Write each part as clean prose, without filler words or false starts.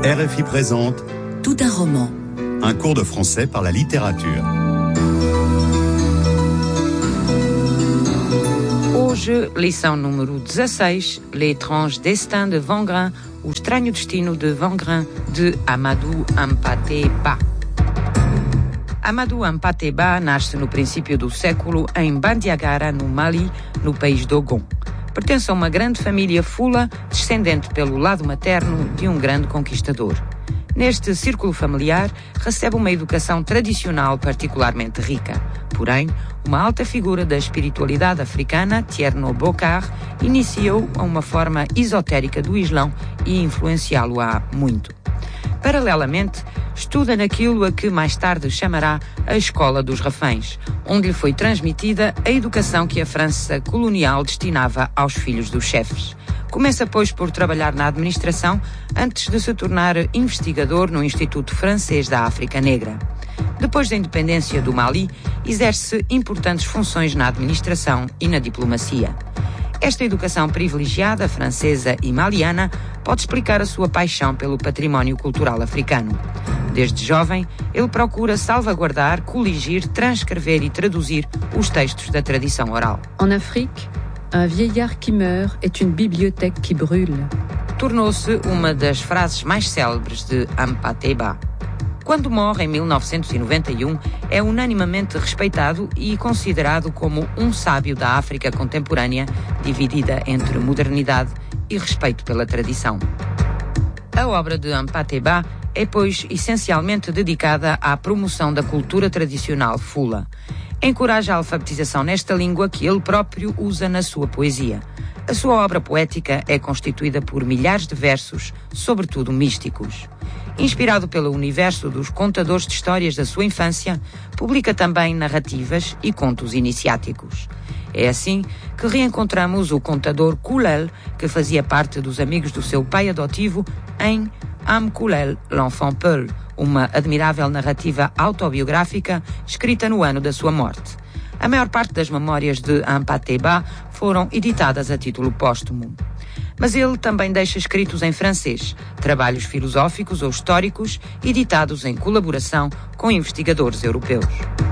RFI présente Tout un roman. Un cours de français par la littérature. Hoje, lição número 16, L'étrange destin de Wangrin, O estranho destino de Wangrin, de Amadou Hampâté Bâ. Amadou Hampâté Bâ nasce no princípio do século em Bandiagara, no Mali, no país Dogon. Pertence a uma grande família fula, descendente pelo lado materno de um grande conquistador. Neste círculo familiar, recebe uma educação tradicional particularmente rica. Porém, uma alta figura da espiritualidade africana, Thierno Bokar, inicia-o a uma forma esotérica do Islão e influenciá-lo-á muito. Paralelamente, estuda naquilo a que mais tarde chamará a Escola dos Reféns, onde lhe foi transmitida a educação que a França colonial destinava aos filhos dos chefes. Começa, pois, por trabalhar na administração antes de se tornar investigador no Instituto Francês da África Negra. Depois da independência do Mali, exerce importantes funções na administração e na diplomacia. Esta educação privilegiada, francesa e maliana, pode explicar a sua paixão pelo património cultural africano. Desde jovem, ele procura salvaguardar, coligir, transcrever e traduzir os textos da tradição oral. En Afrique, un vieillard qui meurt est une bibliothèque qui brûle. Tornou-se uma das frases mais célebres de Hampâté Bâ. Quando morre em 1991, é unanimemente respeitado e considerado como um sábio da África contemporânea, dividida entre modernidade e respeito pela tradição. A obra de Hampâté Bâ é, pois, essencialmente dedicada à promoção da cultura tradicional fula. Encoraja a alfabetização nesta língua que ele próprio usa na sua poesia. A sua obra poética é constituída por milhares de versos, sobretudo místicos. Inspirado pelo universo dos contadores de histórias da sua infância, publica também narrativas e contos iniciáticos. É assim que reencontramos o contador Koulel, que fazia parte dos amigos do seu pai adotivo, em Am Koulel, l'enfant Peul, uma admirável narrativa autobiográfica escrita no ano da sua morte. A maior parte das memórias de Hampâté Bâ foram editadas a título póstumo. Mas ele também deixa escritos em francês, trabalhos filosóficos ou históricos, editados em colaboração com investigadores europeus.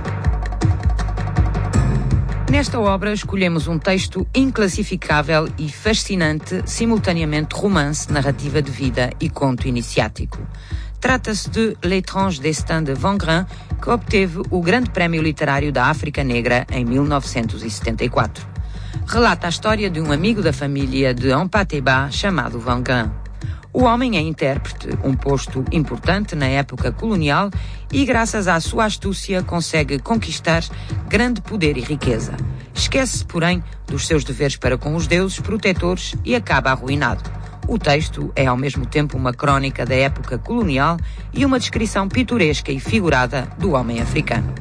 Nesta obra escolhemos um texto inclassificável e fascinante, simultaneamente romance, narrativa de vida e conto iniciático. Trata-se de L'étrange destin de Wangrin, que obteve o Grande Prémio Literário da África Negra em 1974. Relata a história de um amigo da família de Hampâté Bâ chamado Wangrin. O homem é intérprete, um posto importante na época colonial, e graças à sua astúcia consegue conquistar grande poder e riqueza. Esquece-se, porém, dos seus deveres para com os deuses protetores e acaba arruinado. O texto é ao mesmo tempo uma crónica da época colonial e uma descrição pitoresca e figurada do homem africano.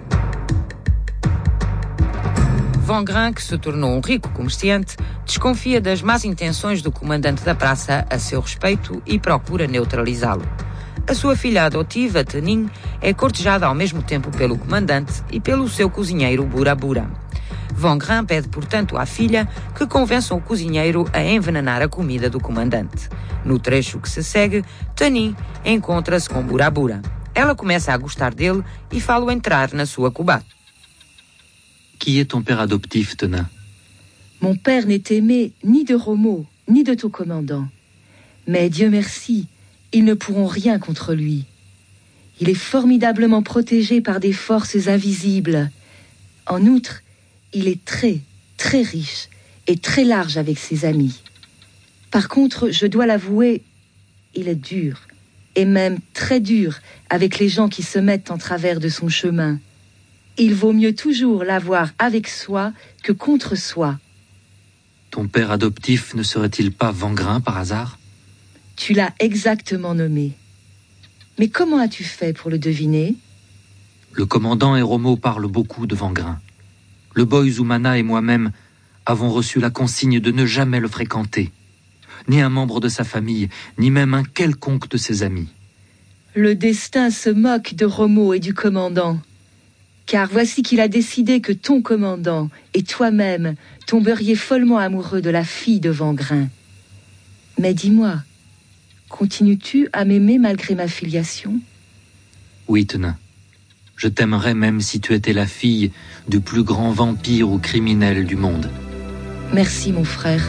Wangrin, que se tornou um rico comerciante, desconfia das más intenções do comandante da praça a seu respeito e procura neutralizá-lo. A sua filha adotiva, Tenin, é cortejada ao mesmo tempo pelo comandante e pelo seu cozinheiro Burabura. Wangrin pede, portanto, à filha que convençam o cozinheiro a envenenar a comida do comandante. No trecho que se segue, Tenin encontra-se com Burabura. Ela começa a gostar dele e fala-o entrar na sua coubate. Qui est ton père adoptif, Tenin? Mon père n'est aimé ni de Romo, ni de ton commandant. Mais Dieu merci, ils ne pourront rien contre lui. Il est formidablement protégé par des forces invisibles. En outre, il est très, très riche et très large avec ses amis. Par contre, je dois l'avouer, il est dur, et même très dur avec les gens qui se mettent en travers de son chemin. Il vaut mieux toujours l'avoir avec soi que contre soi. Ton père adoptif ne serait-il pas Wangrin par hasard? Tu l'as exactement nommé. Mais comment as-tu fait pour le deviner? Le commandant et Romo parlent beaucoup de Wangrin. Le boy Zoumana et moi-même avons reçu la consigne de ne jamais le fréquenter. Ni un membre de sa famille, ni même un quelconque de ses amis. Le destin se moque de Romo et du commandant. Car voici qu'il a décidé que ton commandant et toi-même tomberiez follement amoureux de la fille de Wangrin. Mais dis-moi, continues-tu à m'aimer malgré ma filiation? Oui, Tenin. Je t'aimerais même si tu étais la fille du plus grand vampire ou criminel du monde. Merci, mon frère.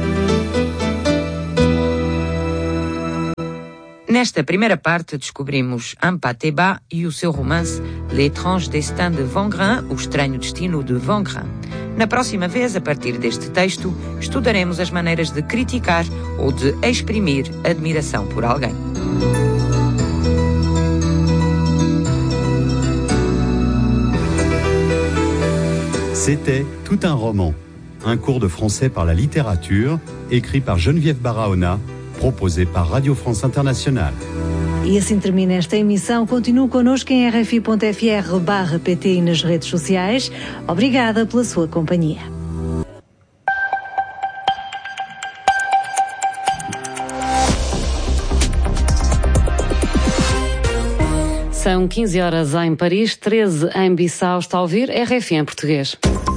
Nesta primeira parte descobrimos Ampateba e o seu romance L'étrange destin de Vangrin, o estranho destino de Vangrin. Na próxima vez, a partir deste texto, estudaremos as maneiras de criticar ou de exprimir admiração por alguém. C'était Tout un roman, un cours de français par la littérature, écrit par Geneviève Barahona, proposé par Radio France Internationale. E assim termina esta emissão. Continue connosco em rfi.fr/pt e nas redes sociais. Obrigada pela sua companhia. São 15 horas em Paris, 13 em Bissau. Está a ouvir RFI em português.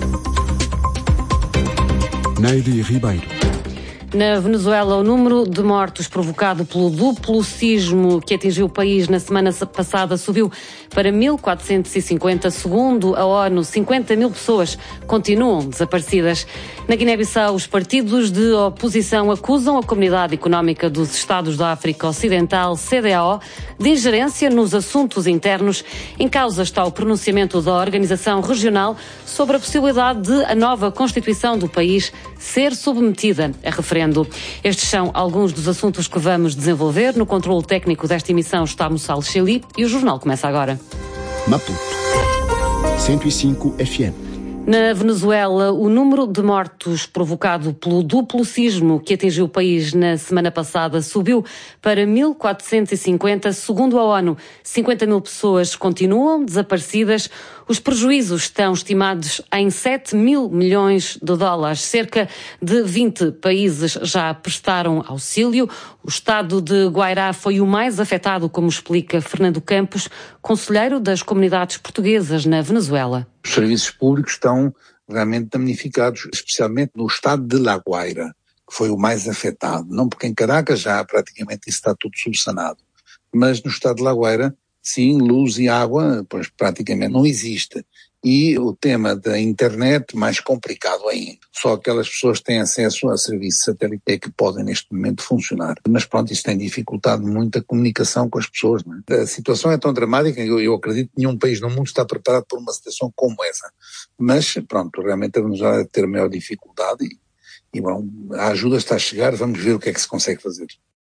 Neide Ribeiro. Na Venezuela, o número de mortos provocado pelo duplo sismo que atingiu o país na semana passada subiu para 1.450. Segundo a ONU, 50 mil pessoas continuam desaparecidas. Na Guiné-Bissau, os partidos de oposição acusam a Comunidade Económica dos Estados da África Ocidental, CEDEAO, de ingerência nos assuntos internos. Em causa está o pronunciamento da organização regional sobre a possibilidade de a nova Constituição do país ser submetida a referendo. Estes são alguns dos assuntos que vamos desenvolver. No controle técnico desta emissão está Moçal Cheli e o jornal começa agora. Maputo 105 FM. Na Venezuela, o número de mortos provocado pelo duplo sismo que atingiu o país na semana passada subiu para 1.450. Segundo a ONU, 50 mil pessoas continuam desaparecidas. Os prejuízos estão estimados em 7 mil milhões de dólares. Cerca de 20 países já prestaram auxílio. O estado de Guairá foi o mais afetado, como explica Fernando Campos, conselheiro das comunidades portuguesas na Venezuela. Os serviços públicos estão realmente damnificados, especialmente no estado de La Guaira, que foi o mais afetado. Não porque em Caracas já praticamente isso está tudo subsanado, mas no estado de La Guaira, sim, luz e água, pois praticamente não existe. E o tema da internet, mais complicado ainda. Só aquelas pessoas que têm acesso a serviços satélite é que podem neste momento funcionar. Mas pronto, isso tem dificultado muito a comunicação com as pessoas, não é? A situação é tão dramática que eu acredito que nenhum país no mundo está preparado para uma situação como essa. Mas pronto, realmente a Venezuela deve ter a maior dificuldade e bom, a ajuda está a chegar, vamos ver o que é que se consegue fazer.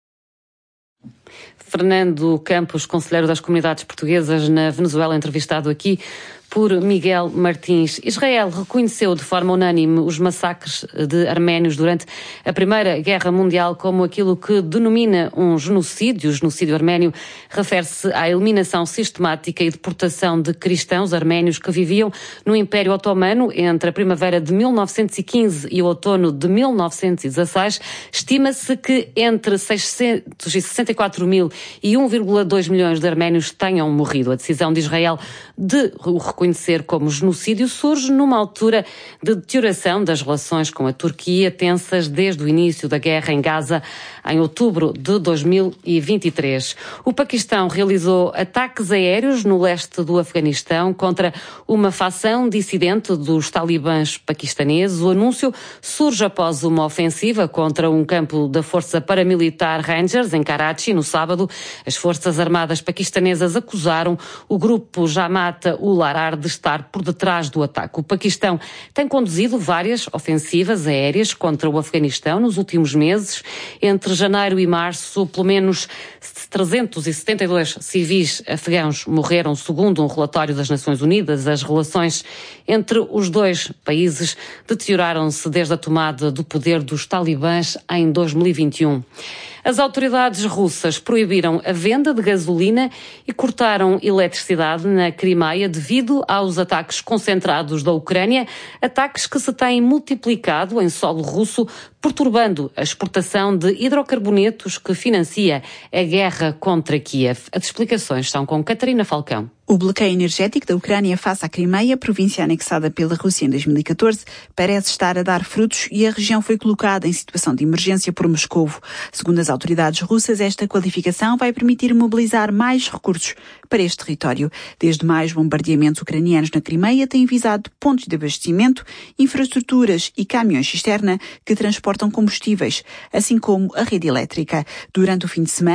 Fernando Campos, conselheiro das comunidades portuguesas na Venezuela, entrevistado aqui por Miguel Martins. Israel reconheceu de forma unânime os massacres de arménios durante a Primeira Guerra Mundial como aquilo que denomina um genocídio. O genocídio arménio refere-se à eliminação sistemática e deportação de cristãos arménios que viviam no Império Otomano entre a primavera de 1915 e o outono de 1916. Estima-se que entre 664 mil e 1,2 milhões de arménios tenham morrido. A decisão de Israel de o reconhecer como genocídio surge numa altura de deterioração das relações com a Turquia, tensas desde o início da guerra em Gaza, em outubro de 2023. O Paquistão realizou ataques aéreos no leste do Afeganistão contra uma facção dissidente dos talibãs paquistaneses. O anúncio surge após uma ofensiva contra um campo da Força Paramilitar Rangers em Karachi no sábado. As Forças Armadas paquistanesas acusaram o grupo Jamaat-ul-Ahrar de estar por detrás do ataque. O Paquistão tem conduzido várias ofensivas aéreas contra o Afeganistão nos últimos meses. Entre janeiro e março, pelo menos 372 civis afegãos morreram, segundo um relatório das Nações Unidas. As relações entre os dois países deterioraram-se desde a tomada do poder dos talibãs em 2021. As autoridades russas proibiram a venda de gasolina e cortaram eletricidade na Crimeia devido aos ataques concentrados da Ucrânia, ataques que se têm multiplicado em solo russo perturbando a exportação de hidrocarbonetos que financia a guerra contra Kiev. As explicações são com Catarina Falcão. O bloqueio energético da Ucrânia face à Crimeia, província anexada pela Rússia em 2014, parece estar a dar frutos e a região foi colocada em situação de emergência por Moscovo. Segundo as autoridades russas, esta qualificação vai permitir mobilizar mais recursos para este território. Desde maio, os bombardeamentos ucranianos na Crimeia têm visado pontos de abastecimento, infraestruturas e caminhões cisterna que transportam combustíveis, assim como a rede elétrica. Durante o fim de semana,